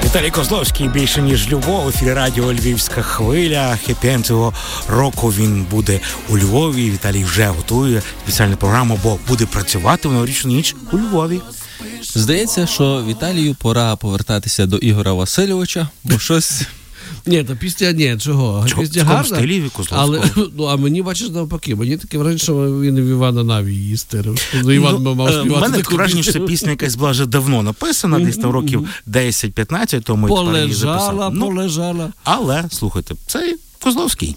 Віталій Козловський, більше ніж любов, в ефірі радіо «Львівська хвиля». Хеппі-енд цього року він буде у Львові. Віталій вже готує спеціальну програму, бо буде працювати в новорічну ніч у Львові. Здається, що Віталію пора повертатися до Ігоря Васильовича, бо щось... Ні, то пісня, ні, чого? Пісня гарна, стилі але, а мені, бачиш, навпаки, мені таке враження, що він в Івана Наві її стирив. Іван мав співати таку мене таке враження, що ця пісня якась була вже давно написана, десь там років 10-15, тому і тепер її записав. Полежала. Але, слухайте, це Козловський.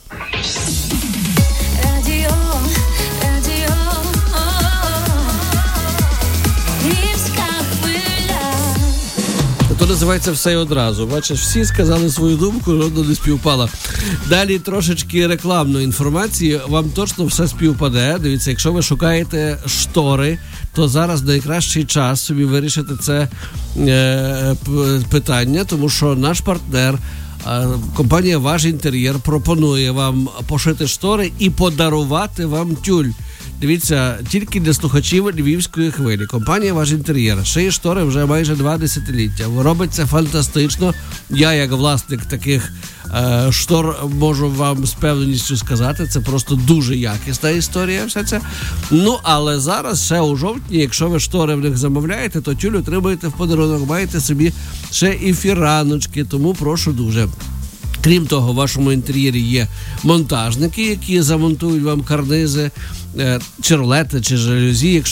То називається «Все і одразу». Бачиш, всі сказали свою думку, жодна не співпала. Далі трошечки рекламної інформації. Вам точно все співпаде. Дивіться, якщо ви шукаєте штори, то зараз найкращий час собі вирішити це питання, тому що наш партнер, компанія «Ваш інтер'єр», пропонує вам пошити штори і подарувати вам тюль. Дивіться, тільки для слухачів Львівської хвилі. Компанія «Ваш інтер'єр» шиє штори вже майже 2 десятиліття. Робить це фантастично. Я, як власник таких штор, можу вам з певністю сказати, це просто дуже якісна історія все це. Ну, але зараз, ще у жовтні, якщо ви штори в них замовляєте, то тюль отримуєте в подарунок. Маєте собі ще і фіраночки, тому прошу дуже. Крім того, в вашому інтер'єрі є монтажники, які замонтують вам карнизи, чи ролети, чи жалюзі.